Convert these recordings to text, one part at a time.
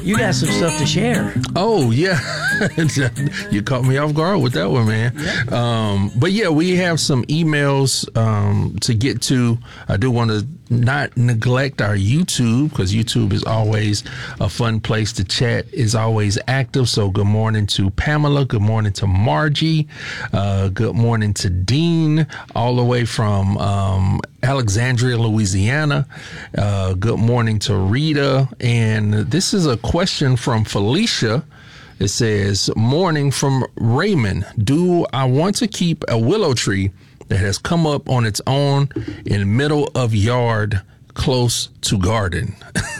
You got some stuff to share. Oh, yeah. You caught me off guard with that one, man. Yeah. But yeah, we have some emails to get to. I do want to not neglect our YouTube, because YouTube is always a fun place to chat, is always active. So good morning to Pamela. Good morning to Margie. Good morning to Dean, all the way from Alexandria, Louisiana. Good morning to Rita. And this is a question from Felicia. It says, morning from Raymond. Do I want to keep a willow tree that has come up on its own in the middle of yard close to garden?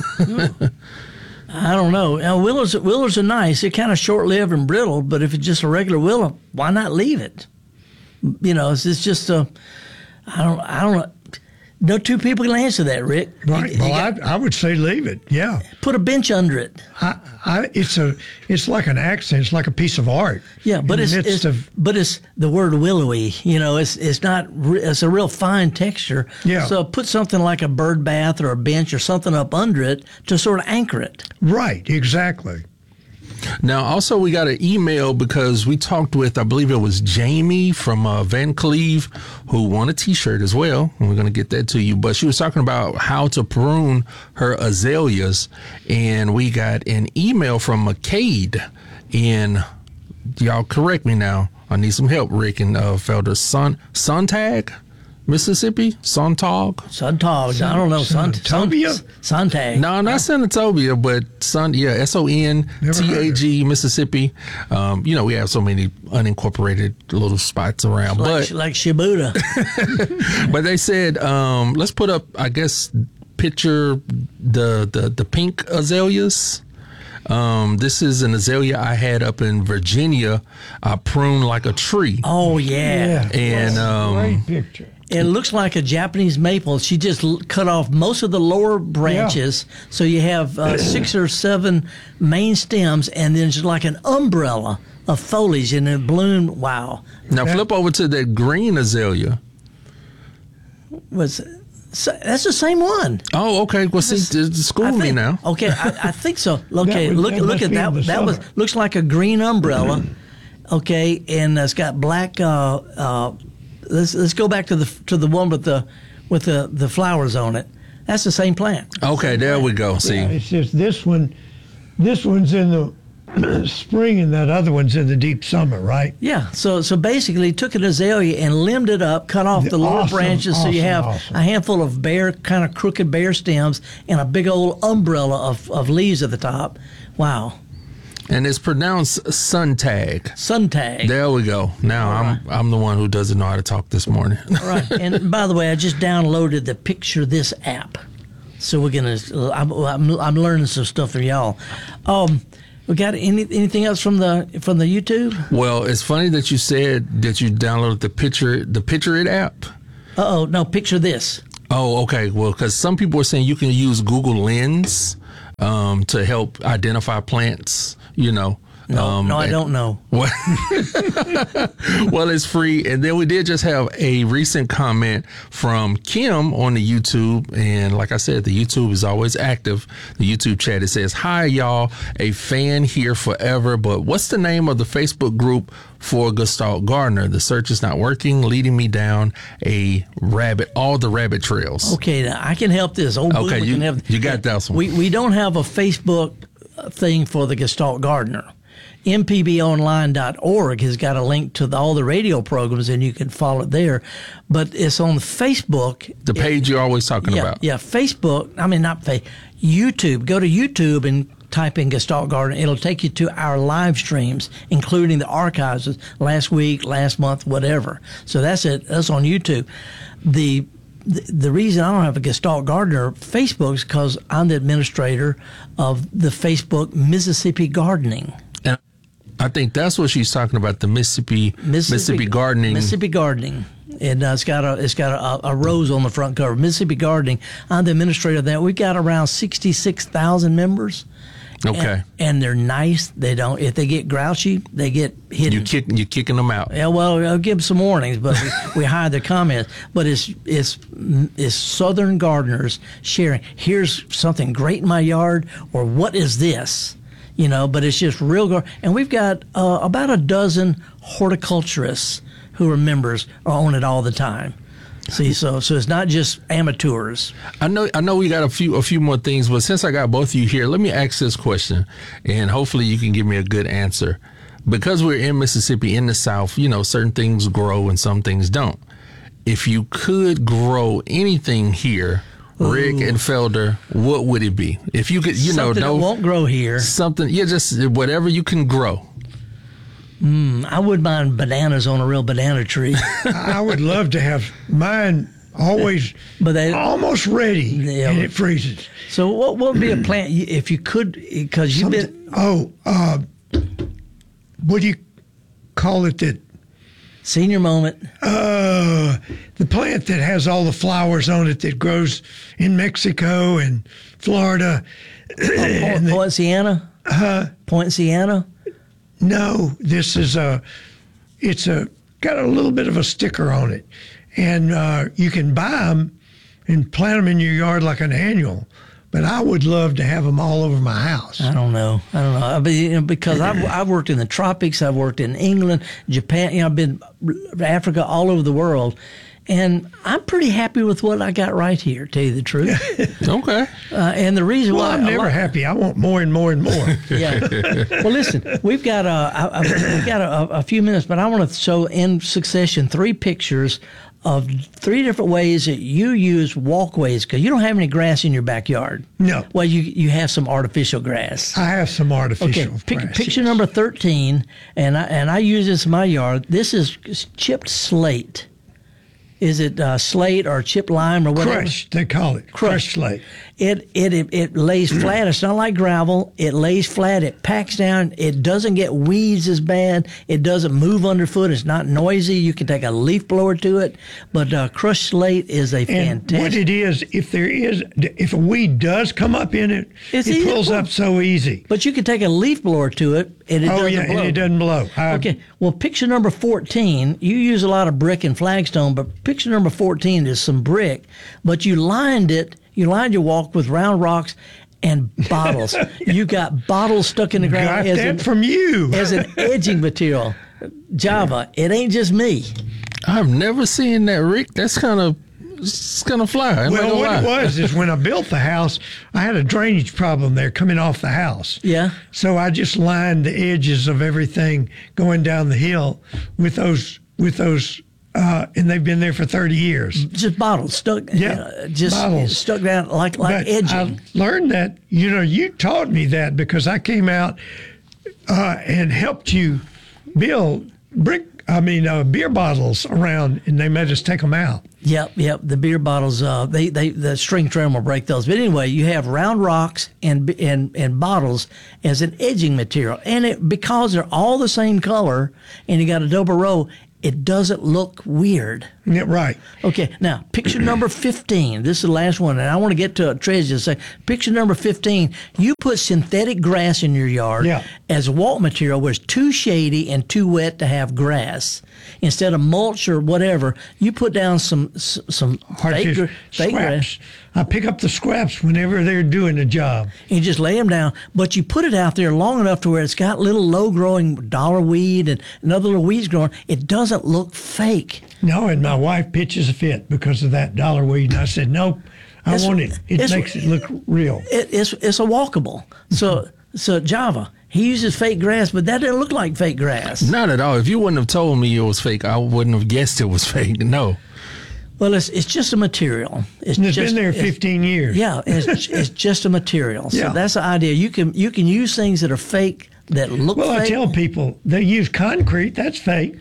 I don't know. Now, willows are nice. They're kind of short-lived and brittle, but if it's just a regular willow, why not leave it? You know, it's just a, I don't know. No two people can answer that, Rick. Right. I would say leave it. Yeah. Put a bench under it. It's like an accent. It's like a piece of art. Yeah, but it's the word willowy. You know, it's not. It's a real fine texture. Yeah. So put something like a bird bath or a bench or something up under it to sort of anchor it. Right. Exactly. Now, also, we got an email because we talked with, I believe it was Jamie from Van Cleve, who won a T-shirt as well. And we're going to get that to you. But she was talking about how to prune her azaleas. And we got an email from McCade. And y'all correct me now. I need some help, Rick and Felder. Sontag? Mississippi? Sontag? I don't know. Sontag. No, not Senatobia, but Sontag, Mississippi. You know, we have so many unincorporated little spots around. Like Shibuya. But they said, let's put up, I guess, picture the pink azaleas. This is an azalea I had up in Virginia. I pruned like a tree. Oh, yeah. And great picture. It looks like a Japanese maple. She just cut off most of the lower branches, so you have 6 or 7 main stems, and then just like an umbrella of foliage, and it bloomed. Wow! Now flip over to that green azalea. That's the same one. Oh, okay. Well, see, school me now. Okay, I think so. Okay, look at that. That looks like a green umbrella. Okay, and it's got black. Let's go back to the one with the flowers on it. That's the same plant. Okay, there we go. See, yeah, it's just this one. This one's in the spring, and that other one's in the deep summer, right? Yeah. So basically, took an azalea and limbed it up, cut off the lower branches, so you have a handful of kind of crooked bare stems, and a big old umbrella of leaves at the top. Wow. And it's pronounced Sontag. Sontag. There we go. Now I'm the one who doesn't know how to talk this morning. All right. And by the way, I just downloaded the Picture This app, so we're gonna. I'm learning some stuff from y'all. We got anything else from the YouTube? Well, it's funny that you said that you downloaded the Picture It app. No, Picture This. Oh, okay. Well, because some people are saying you can use Google Lens to help identify plants. You know. No, I don't know. Well, it's free. And then we did just have a recent comment from Kim on the YouTube. And like I said, the YouTube is always active. The YouTube chat, it says, "Hi, y'all. A fan here forever. But what's the name of the Facebook group for Gestalt Gardener? The search is not working, leading me down all the rabbit trails." Okay, now I can help this. Okay, you got that one. We don't have a Facebook thing for the Gestalt Gardener. mpbonline.org has got a link to all the radio programs, and you can follow it there. But it's on Facebook. The page you're always talking about. Yeah, Facebook. I mean, not Facebook. YouTube. Go to YouTube and type in Gestalt Gardener. It'll take you to our live streams, including the archives of last week, last month, whatever. So that's it. That's on YouTube. The reason I don't have a Gestalt Gardener Facebook is because I'm the administrator of the Facebook Mississippi Gardening. And I think that's what she's talking about, the Mississippi Gardening. Mississippi Gardening. And it's got a rose on the front cover. Mississippi Gardening. I'm the administrator of that. We've got around 66,000 members. Okay. And they're nice. They don't. If they get grouchy, they get hidden. You're kicking them out. Yeah. Well, I'll give them some warnings, but we hide their comments. But it's Southern gardeners sharing. Here's something great in my yard, or what is this? but it's just real. And we've got about a dozen horticulturists who are members or own it all the time. See, so it's not just amateurs. I know we got a few more things, but since I got both of you here, let me ask this question, and hopefully you can give me a good answer. Because we're in Mississippi, in the South, certain things grow and some things don't. If you could grow anything here, Rick and Felder, what would it be? If you could, something that won't grow here. Something, just whatever you can grow. I wouldn't mind bananas on a real banana tree. I would love to have mine always almost ready, and it freezes. So what would be a plant if you could, because you've been... what do you call it that... Senior moment. The plant that has all the flowers on it that grows in Mexico and Florida. Poinciana? Poinciana? No, this is got a little bit of a sticker on it. And you can buy them and plant them in your yard like an annual. But I would love to have them all over my house. I don't know. Because I've worked in the tropics. I've worked in England, Japan. I've been Africa, all over the world. And I'm pretty happy with what I got right here, to tell you the truth. Okay. And the reason why... I'm never happy. I want more and more and more. Yeah. Well, listen, we've got a few minutes, but I want to show in succession 3 pictures of 3 different ways that you use walkways, because you don't have any grass in your backyard. No. Well, you have some artificial grass. I have some artificial grass. Picture number 13, and I use this in my yard. This is chipped slate. Is it slate or chipped lime or whatever? Crushed, they call it. Crushed slate. It lays flat. It's not like gravel. It lays flat. It packs down. It doesn't get weeds as bad. It doesn't move underfoot. It's not noisy. You can take a leaf blower to it. But crushed slate is a fantastic. And what it is, if a weed does come up in it, it pulls up so easy. But you can take a leaf blower to it, and it doesn't blow. And it doesn't blow. Okay. Well, picture number 14, you use a lot of brick and flagstone, but picture number 14 is some brick, but you lined your walk with round rocks and bottles. You got bottles stuck in the ground. Got that from you. As an edging material. Java, it ain't just me. I've never seen that, Rick. That's kind of fly. Well, what it was is when I built the house, I had a drainage problem there coming off the house. Yeah. So I just lined the edges of everything going down the hill with those, and they've been there for 30 years. Just bottles stuck. Yeah, bottles stuck down like edging. I learned that. You taught me that because I came out and helped you build beer bottles around, and they made us take them out. Yep. The beer bottles, the string trim will break those. But anyway, you have round rocks and bottles as an edging material, and because they're all the same color, and you got a double row, it doesn't look weird. Yeah, right. Okay, now, picture number 15. This is the last one, and I want to get to a treasure. Say, picture number 15, you put synthetic grass in your yard as walk material where it's too shady and too wet to have grass. Instead of mulch or whatever, you put down some fake grass. I pick up the scraps whenever they're doing the job. You just lay them down, but you put it out there long enough to where it's got little low-growing dollar weed and other little weeds growing. It doesn't look fake. No, and my wife pitches a fit because of that dollar weed. And I said, nope, I want it. It makes it look real. It's a walkable. So Java, he uses fake grass, but that didn't look like fake grass. Not at all. If you wouldn't have told me it was fake, I wouldn't have guessed it was fake. No. Well, it's just a material. It's been there 15 years. Yeah, it's just a material. So that's the idea. You can use things that are fake that look fake. Well, I tell people they use concrete. That's fake.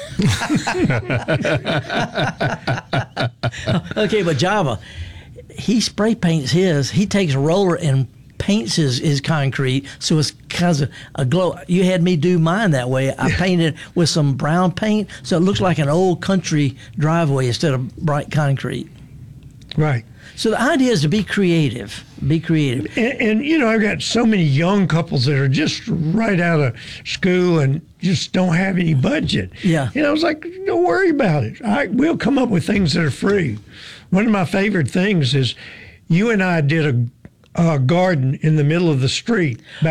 Okay, but Java, he spray paints his. He takes a roller and paints his concrete, so it's kind of a glow. You had me do mine that way. I painted it with some brown paint, so it looks like an old country driveway instead of bright concrete. Right. So the idea is to be creative. Be creative. And I've got so many young couples that are just right out of school and just don't have any budget. Yeah. And I was like, don't worry about it. We'll come up with things that are free. One of my favorite things is you and I did a garden in the middle of the street back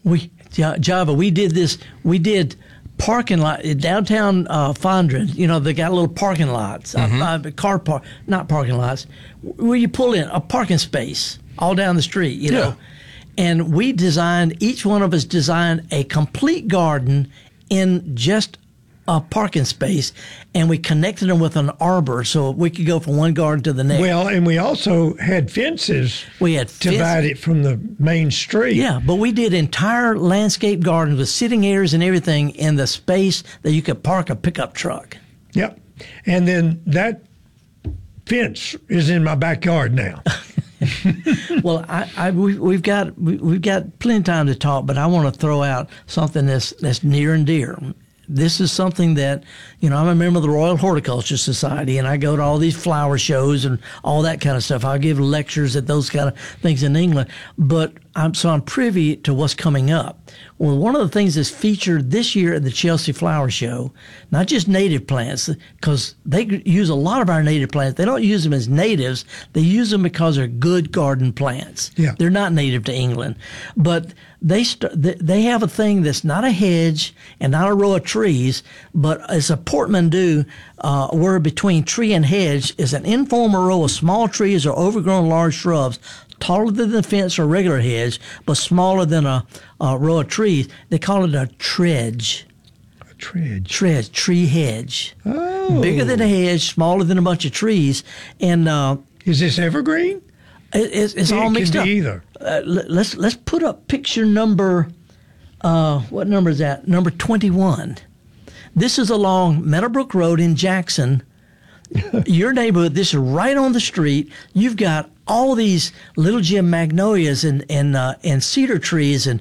Java, we did this. We did parking lot downtown Fondren. You know, they got little parking lots, not parking lots, where you pull in a parking space all down the street. You know, and we designed. Each one of us designed a complete garden in just a parking space, and we connected them with an arbor so we could go from one garden to the next. Well, and we also had fences. We had to divide it from the main street. Yeah, but we did entire landscape gardens with sitting areas and everything in the space that you could park a pickup truck. Yep, and then that fence is in my backyard now. Well, we've got plenty of time to talk, but I want to throw out something that's near and dear. This is something that, you know, I'm a member of the Royal Horticulture Society, and I go to all these flower shows and all that kind of stuff. I give lectures at those kind of things in England, but I'm privy to what's coming up. Well, one of the things that's featured this year at the Chelsea Flower Show, not just native plants, because they use a lot of our native plants. They don't use them as natives. They use them because they're good garden plants. Yeah. They're not native to England, but they have a thing that's not a hedge and not a row of trees, but it's a portmanteau where between tree and hedge is an informal row of small trees or overgrown large shrubs, taller than the fence or regular hedge, but smaller than a row of trees. They call it a tredge. A tredge. Tredge, tree hedge. Oh. Bigger than a hedge, smaller than a bunch of trees. And is this evergreen? It's all mixed up. Either. Let's put up picture number. What number is that? Number 21. This is along Meadowbrook Road in Jackson. Your neighborhood. This is right on the street. You've got all these little gem magnolias and cedar trees and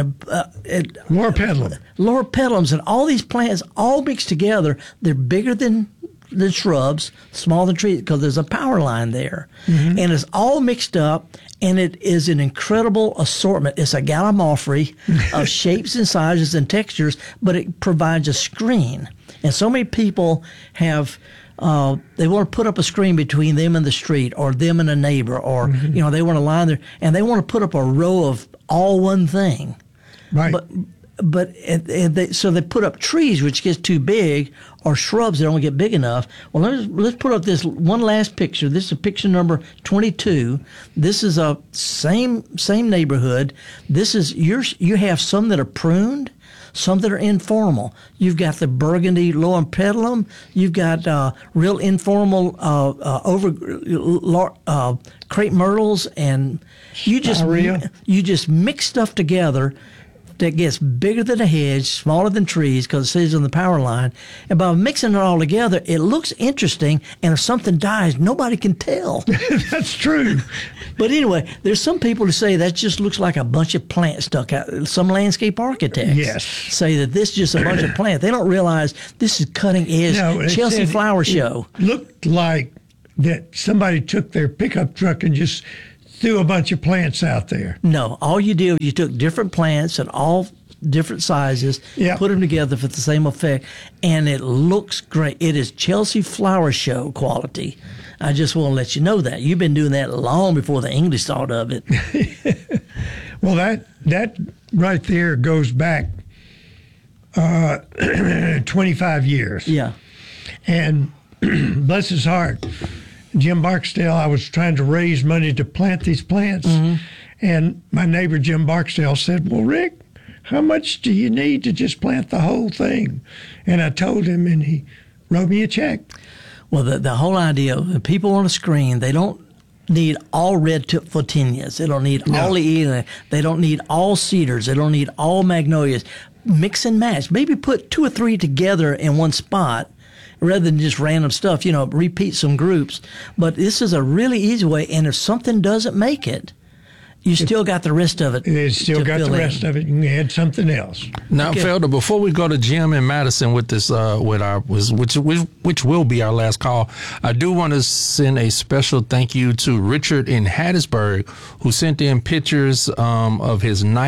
Laura pedlums and all these plants all mixed together. They're bigger than the shrubs, smaller than trees, because there's a power line there. Mm-hmm. And it's all mixed up, and it is an incredible assortment. It's a gallimaufry of shapes and sizes and textures, but it provides a screen. And so many people have they want to put up a screen between them and the street, or them and a neighbor, or you know, they want to line there, and they want to put up a row of all one thing. Right. So they put up trees, which gets too big, or shrubs that don't get big enough. Well, let's put up this one last picture. This is picture number 22. This is a same neighborhood. This is you have some that are pruned, some that are informal. You've got the burgundy Loropetalum. You've got real informal crepe myrtles, and you just mix stuff together that gets bigger than a hedge, smaller than trees, because it sits on the power line. And by mixing it all together, it looks interesting. And if something dies, nobody can tell. That's true. But anyway, there's some people who say that just looks like a bunch of plants stuck out. Some landscape architects say that this is just a bunch of plants. They don't realize this is cutting edge Chelsea Flower Show. It looked like that somebody took their pickup truck and just threw a bunch of plants out there. No, all you did was you took different plants and all different sizes, put them together for the same effect, and it looks great. It is Chelsea Flower Show quality. I just want to let you know that. You've been doing that long before the English thought of it. Well, that right there goes back 25 years. Yeah. And bless his heart, Jim Barksdale, I was trying to raise money to plant these plants. Mm-hmm. And my neighbor, Jim Barksdale, said, well, Rick, how much do you need to just plant the whole thing? And I told him, and he wrote me a check. Well, the whole idea, people on a screen, they don't need all red tip photinias. They don't need all the They don't need all cedars. They don't need all magnolias. Mix and match. Maybe put 2 or 3 together in one spot, rather than just random stuff, repeat some groups. But this is a really easy way, and if something doesn't make it, you still got the rest of it. It's still got the rest of it. You can add something else. Now, Felder, before we go to Jim and Madison with this, which will be our last call, I do want to send a special thank you to Richard in Hattiesburg, who sent in pictures of his night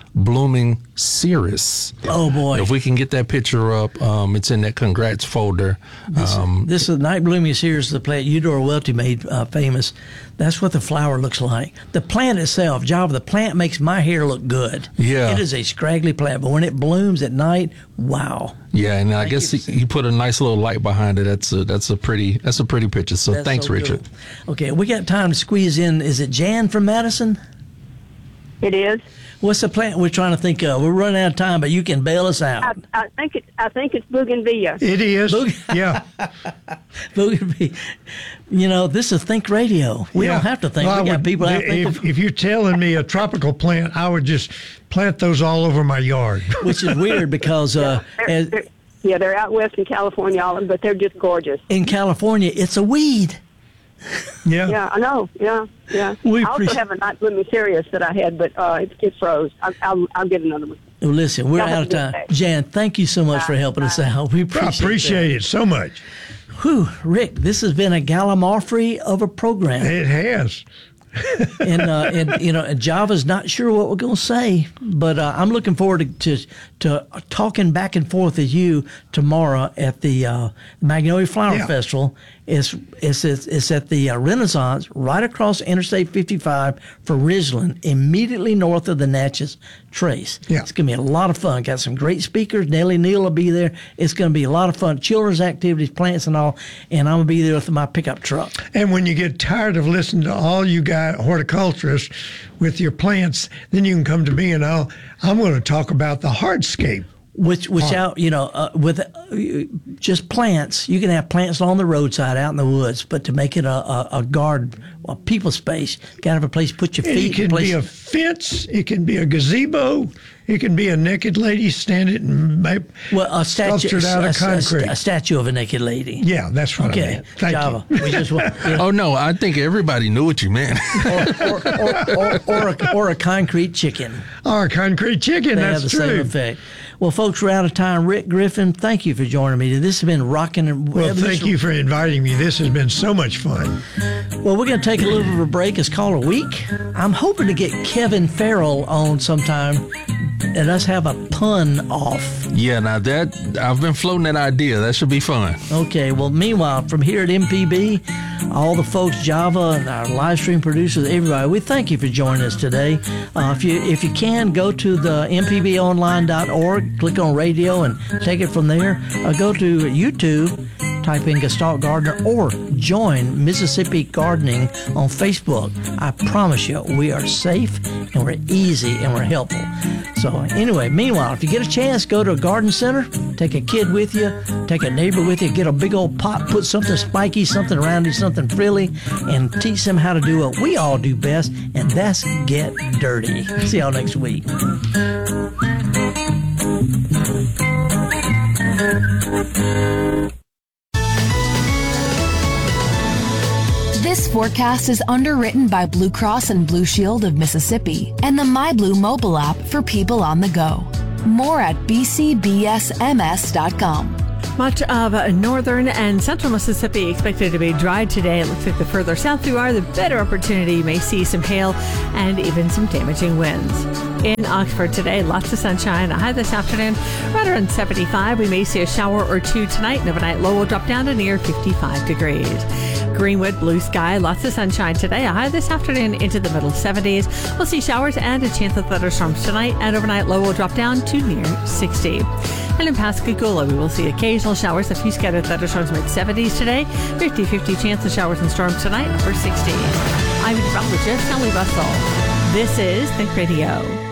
blooming Cirrus. Oh boy! If we can get that picture up, it's in that congrats folder. This is night blooming Cirrus, the plant Eudora Welty made famous. That's what the flower looks like. The plant itself, Java, the plant makes my hair look good. Yeah. It is a scraggly plant, but when it blooms at night, wow. Yeah, and I guess you put a nice little light behind it. That's a pretty picture. So That's thanks, so Richard. Cool. Okay, we got time to squeeze in. Is it Jan from Madison? It is. What's the plant we're trying to think of? We're running out of time, but you can bail us out. I think it's bougainvillea. It is. Yeah. Bougainvillea. You know, this is Think Radio. We Yeah. don't have to think. Well, we got people out there. If you're telling me a tropical plant, I would just plant those all over my yard. Which is weird because They're out west in California, but they're just gorgeous. in California, it's a weed. Yeah. Yeah, I know. Yeah. We I also have a night blooming Sirius that I had, but it froze. I'll get another one. Well, listen, we're Y'all out have of a good time. day. Jan, thank you so much for helping us out. We I appreciate it so much. Whew, Rick, this has been a gallimaufry of a program. It has. and you know, and Java's not sure what we're going to say, but I'm looking forward to talking back and forth with you tomorrow at the Magnolia Flower Festival. It's at the Renaissance right across Interstate 55 for Ridgeland, immediately north of the Natchez Trace. Yeah. It's going to be a lot of fun. Got some great speakers. Nellie Neal will be there. It's going to be a lot of fun. Children's activities, plants and all. And I'm going to be there with my pickup truck. And when you get tired of listening to all you guys horticulturists with your plants, then you can come to me and I'm going to talk about the hardscape. Which out, you know, with just plants, you can have plants along the roadside out in the woods, but to make it a garden, a people space, you got to have a place to put your feet. It can be a fence. It can be a gazebo. It can be a naked lady standing and a statue sculptured out of concrete. A statue of a naked lady. Yeah, that's what I Okay, meant. Thank Java. you. We just want, you know, Oh no, I think everybody knew what you meant. or a concrete chicken. Or a concrete chicken. They That's have the true. same effect. Well, folks, we're out of time. Rick Griffin, thank you for joining me. This has been rocking. Well, thank you for inviting me. This has been so much fun. Well, we're going to take a little bit of a break. It's called a week. I'm hoping to get Kevin Farrell on sometime and us have a pun off. Yeah, now that I've been floating that idea. That should be fun. Okay. Well, meanwhile, from here at MPB, all the folks, Java, and our live stream producers, everybody, we thank you for joining us today. If you can, go to the mpbonline.org, click on radio, and take it from there. Go to YouTube, type in Gestalt Gardener, or join Mississippi Gardening on Facebook. I promise you, we are safe, and we're easy, and we're helpful. So anyway, meanwhile, if you get a chance, go to a garden center, take a kid with you, take a neighbor with you, get a big old pot, put something spiky, something roundy, something frilly, and teach them how to do what we all do best, and that's get dirty. See y'all next week. This forecast is underwritten by Blue Cross and Blue Shield of Mississippi and the MyBlue mobile app for people on the go. More at bcbsms.com. Much of northern and central Mississippi expected to be dry today. It looks like the further south you are, the better opportunity. You may see some hail and even some damaging winds. In Oxford today, lots of sunshine. A high this afternoon, right around 75. We may see a shower or two tonight, and overnight low will drop down to near 55 degrees. Greenwood, blue sky, lots of sunshine today. A high this afternoon into the middle 70s. We'll see showers and a chance of thunderstorms tonight, and overnight low will drop down to near 60. And in Pascagoula, we will see occasional showers, a few scattered thunderstorms mid-70s today. 50-50 chance of showers and storms tonight, upper 60s. I'm meteorologist Ellie Russell. This is Think Radio.